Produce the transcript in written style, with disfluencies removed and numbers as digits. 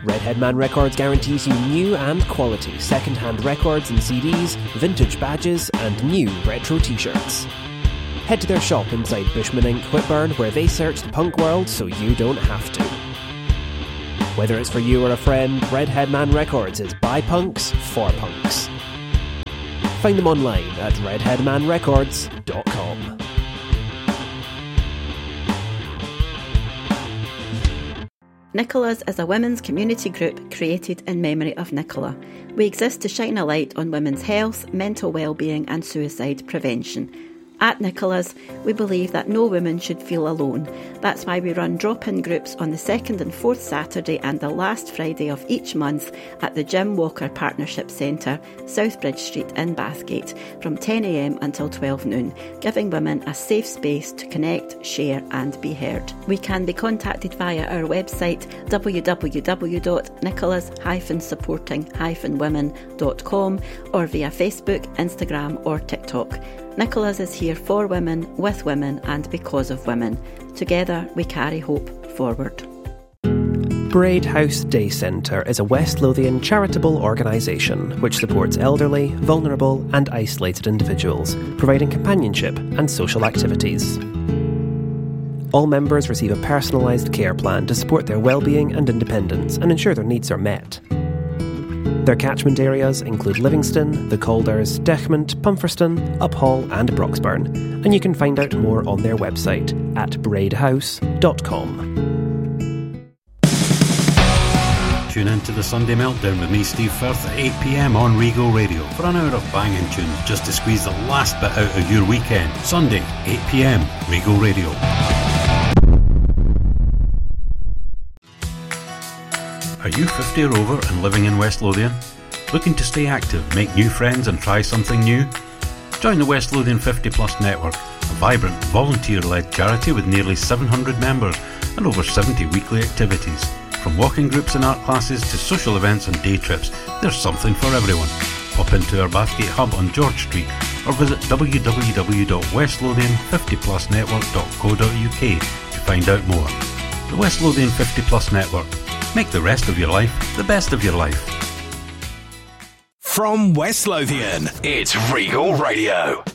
Redhead Man Records guarantees you new and quality second-hand records and CDs, vintage badges, and new retro t-shirts. Head to their shop inside Bushman Inc. Whitburn, where they search the punk world so you don't have to. Whether it's for you or a friend, Redhead Man Records is by punks for punks. Find them online at redheadmanrecords.com. Nicola's is a women's community group created in memory of Nicola. We exist to shine a light on women's health, mental well-being and suicide prevention. At Nicola's, we believe that no woman should feel alone. That's why we run drop-in groups on the 2nd and 4th Saturday and the last Friday of each month at the Jim Walker Partnership Centre, Southbridge Street in Bathgate, from 10 a.m. until 12 noon, giving women a safe space to connect, share and be heard. We can be contacted via our website www.nicholas-supporting-women.com or via Facebook, Instagram or TikTok. Nicola's is here for women, with women and because of women. Together we carry hope forward. Braid House Day Centre is a West Lothian charitable organisation which supports elderly, vulnerable and isolated individuals, providing companionship and social activities. All members receive a personalised care plan to support their well-being and independence and ensure their needs are met. Their catchment areas include Livingston, the Calders, Dechmont, Pumferston, Uphall and Broxburn, and you can find out more on their website at braidhouse.com. Tune in to the Sunday Meltdown with me, Steve Firth, at 8 p.m. on Regal Radio for an hour of banging tunes just to squeeze the last bit out of your weekend. Sunday, 8 p.m, Regal Radio. Are you 50 or over and living in West Lothian? Looking to stay active, make new friends and try something new? Join the West Lothian 50 Plus Network, a vibrant, volunteer-led charity with nearly 700 members and over 70 weekly activities. From walking groups and art classes to social events and day trips, there's something for everyone. Pop into our Bathgate hub on George Street or visit www.westlothian50plusnetwork.co.uk to find out more. The West Lothian 50 Plus Network. Make the rest of your life the best of your life. From West Lothian, it's Regal Radio.